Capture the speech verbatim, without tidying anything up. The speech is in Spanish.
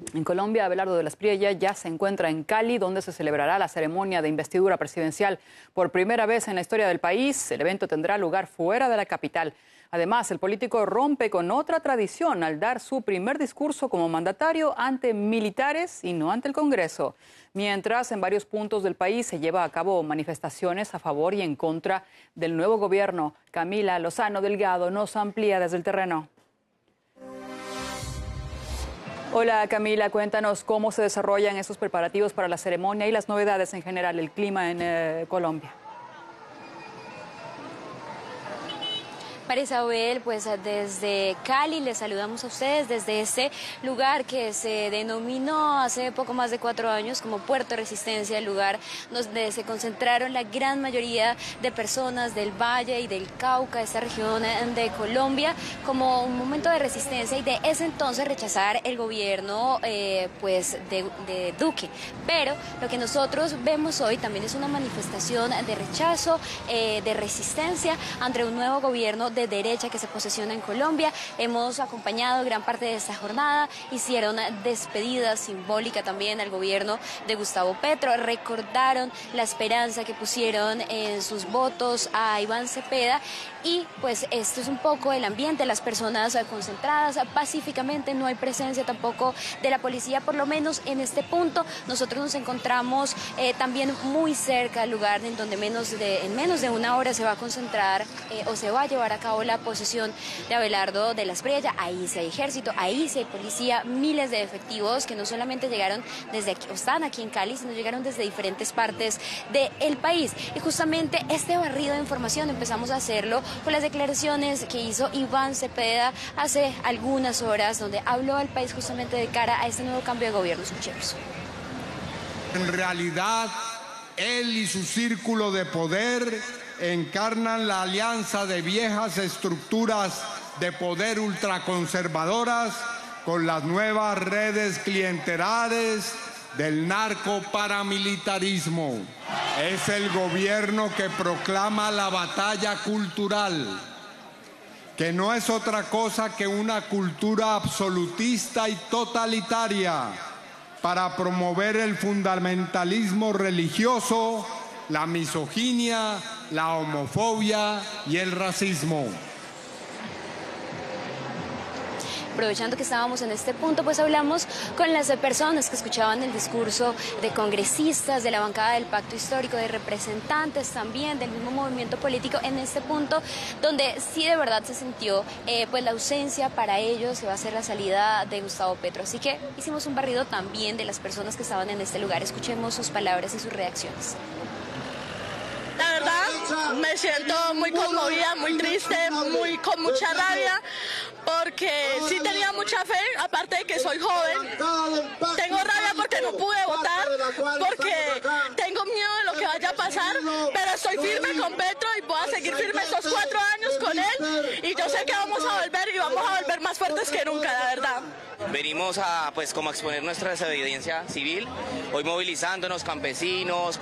En Colombia, Abelardo de la Espriella ya se encuentra en Cali, donde se celebrará la ceremonia de investidura presidencial. Por primera vez en la historia del país, el evento tendrá lugar fuera de la capital. Además, el político rompe con otra tradición al dar su primer discurso como mandatario ante militares y no ante el Congreso. Mientras, en varios puntos del país se lleva a cabo manifestaciones a favor y en contra del nuevo gobierno. Camila Lozano Delgado nos amplía desde el terreno. Hola Camila, cuéntanos cómo se desarrollan esos preparativos para la ceremonia y las novedades en general, el clima en eh, Colombia. María Isabel, pues desde Cali les saludamos a ustedes desde este lugar que se denominó hace poco más de cuatro años como Puerto Resistencia, el lugar donde se concentraron la gran mayoría de personas del Valle y del Cauca, esta región de Colombia, como un momento de resistencia y de ese entonces rechazar el gobierno eh, pues de, de Duque. Pero lo que nosotros vemos hoy también es una manifestación de rechazo, eh, de resistencia ante un nuevo gobierno de de derecha que se posesiona en Colombia. Hemos acompañado gran parte de esta jornada, hicieron despedida simbólica también al gobierno de Gustavo Petro, recordaron la esperanza que pusieron en sus votos a Iván Cepeda y pues esto es un poco el ambiente, las personas concentradas pacíficamente, no hay presencia tampoco de la policía, por lo menos en este punto. Nosotros nos encontramos eh, también muy cerca al lugar en donde menos de, en menos de una hora se va a concentrar eh, o se va a llevar a cabo la posesión de Abelardo de la Espriella. Ahí sí hay ejército, ahí sí hay policía, miles de efectivos que no solamente llegaron desde aquí, o están aquí en Cali, sino llegaron desde diferentes partes del país. Y justamente este barrido de información empezamos a hacerlo con las declaraciones que hizo Iván Cepeda hace algunas horas, donde habló al país justamente de cara a este nuevo cambio de gobierno. Escuchemos. En realidad, él y su círculo de poder encarnan la alianza de viejas estructuras de poder ultraconservadoras con las nuevas redes clientelares del narcoparamilitarismo. Es el gobierno que proclama la batalla cultural, que no es otra cosa que una cultura absolutista y totalitaria para promover el fundamentalismo religioso, la misoginia, la homofobia y el racismo. Aprovechando que estábamos en este punto, pues hablamos con las personas que escuchaban el discurso de congresistas, de la bancada del Pacto Histórico, de representantes también del mismo movimiento político en este punto, donde sí de verdad se sintió eh, pues la ausencia para ellos que va a ser la salida de Gustavo Petro. Así que hicimos un barrido también de las personas que estaban en este lugar. Escuchemos sus palabras y sus reacciones. La verdad, me siento muy conmovida, muy triste, muy con mucha rabia, porque sí tenía mucha fe, aparte de que soy joven. Tengo rabia porque no pude votar, porque tengo miedo de lo que vaya a pasar, pero estoy firme con Petro y voy a seguir firme estos cuatro años con él, y yo sé que vamos a volver y vamos a volver más fuertes que nunca, la verdad. Venimos a, pues, como a exponer nuestra desobediencia civil, hoy movilizándonos, campesinos,